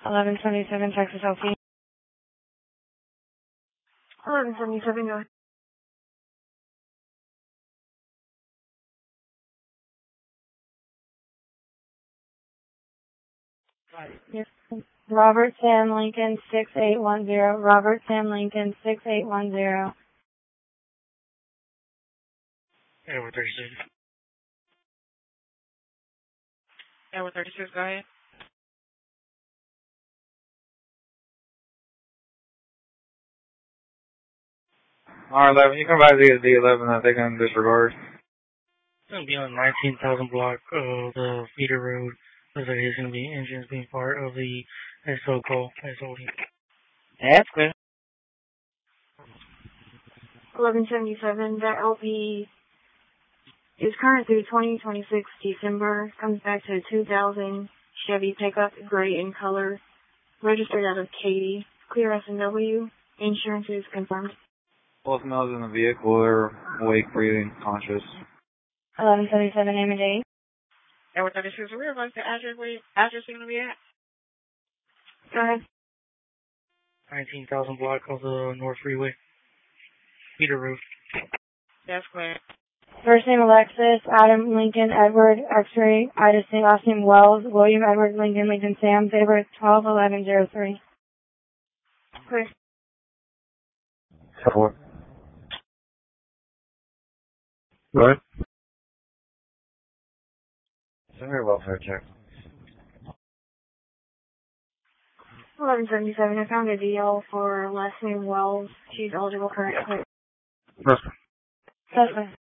1177 Texas LP. 1177, go ahead. Yes. Robert Sam Lincoln 6810. Robert Sam Lincoln 6810. Edward 36. Edward 36, go ahead. R11, you come by the D11 that they can disregard. It's going to be on 19,000 block of the feeder road. Looks like it's going to be engines being part of the SO call. SOD. That's clear. 1177, that LP is current through 2026 December. Comes back to a 2000 Chevy pickup, gray in color. Registered out of Katy. Clear S&W. Insurance is confirmed. Both males in the vehicle are awake, breathing, conscious. 1177 name and date. Edward 36, where was the address going to be at? Go ahead. 19,000 block of the North Freeway. Feeder road. That's clear. First name Alexis, Adam Lincoln, Edward, X-ray, Ida St. Last name Wells, William Edward Lincoln, Lincoln Sam, date of birth 12/11/03. Clear. What? What? Send me a welfare check. 1177, I found a deal for last name Wells. She's eligible for it. Yes. That's fine.